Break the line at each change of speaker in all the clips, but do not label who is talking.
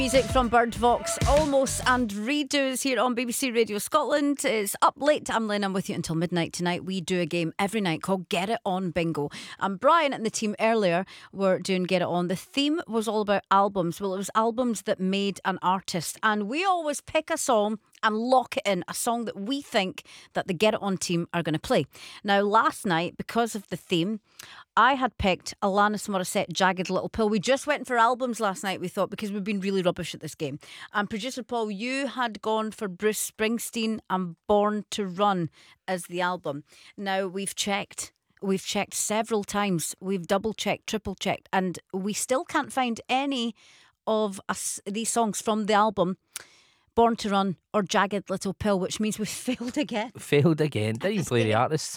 Music from Bird Vox, Almost and Redos here on BBC Radio Scotland. It's Up Late. I'm Lynn. I'm with you until midnight tonight. We do a game every night called Get It On Bingo. And Brian and the team earlier were doing Get It On. The theme was all about albums. Well, it was albums that made an artist. And we always pick a song and lock it in, a song that we think that the Get It On team are going to play. Now, last night, because of the theme, I had picked Alanis Morissette, Jagged Little Pill. We just went for albums last night, we thought, because we've been really rubbish at this game. And producer Paul, you had gone for Bruce Springsteen and Born to Run as the album. Now, we've checked several times. We've double checked, triple checked, and we still can't find any of these songs from the album Born to Run or Jagged Little Pill, which means we've failed again.
Didn't even play the artists.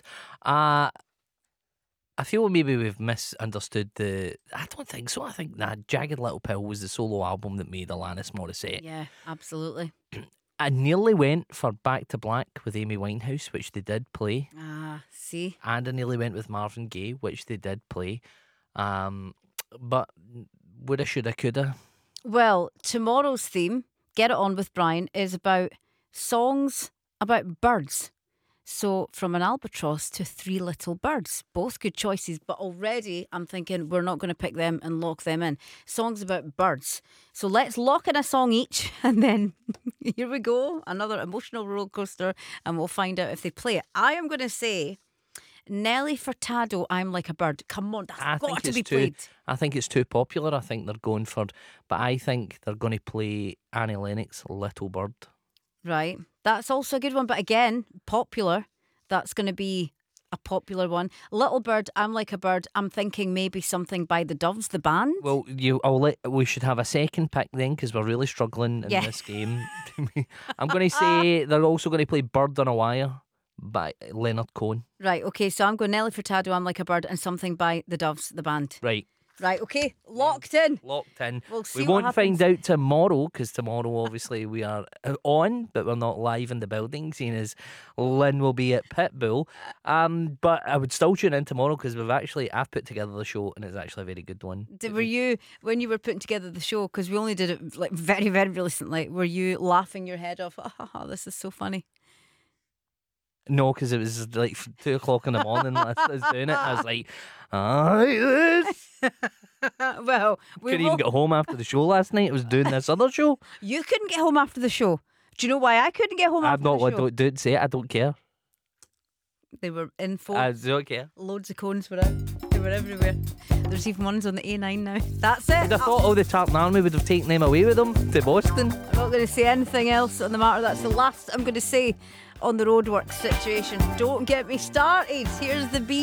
I feel maybe we've misunderstood I don't think so. I think that Jagged Little Pill was the solo album that made Alanis Morissette.
Yeah, absolutely.
I nearly went for Back to Black with Amy Winehouse, which they did play.
See?
And I nearly went with Marvin Gaye, which they did play. But woulda, shoulda, coulda.
Well, tomorrow's theme, Get It On with Brian, is about songs about birds. So from an albatross to Three Little Birds. Both good choices, but already I'm thinking we're not going to pick them and lock them in. Songs about birds. So let's lock in a song each, and then here we go. Another emotional roller coaster, and we'll find out if they play it. I am going to say Nelly Furtado, I'm Like a Bird. Come on, that's got to be played.
I think it's too popular. I think they're going for, but I think they're going to play Annie Lennox, Little Bird.
Right, that's also a good one, but again, popular. That's going to be a popular one. Little Bird, I'm Like a Bird. I'm thinking maybe something by the Doves, the band.
Well, we should have a second pick then, because we're really struggling in this game. I'm going to say they're also going to play Bird on a Wire by Leonard Cohen.
Right, okay, so I'm going Nelly Furtado, I'm Like a Bird, and something by the Doves, the band. Right, okay, locked in. We'll see.
We won't find out tomorrow, because tomorrow obviously we are on, but we're not live in the building, seeing as Lynn will be at Pitbull. But I would still tune in tomorrow, because I've put together the show, and it's actually a very good one.
Were you, when you were putting together the show, because we only did it like very, very recently, were you laughing your head off? Oh, this is so funny.
No, because it was like 2 o'clock in the morning. I was doing it. I was like,
well, we
couldn't even get home after the show last night. I was doing this other show.
You couldn't get home after the show. Do you know why I couldn't get home after the show?
Don't say it. I don't care.
They were in phones.
I don't care.
Loads of cones were out. They were everywhere. There's even ones on the A9 now. That's it.
I thought all the Tartan Army would have taken them away with them to Boston.
I'm not going to say anything else on the matter. That's the last I'm going to say on the roadworks situation. Don't get me started. Here's the B.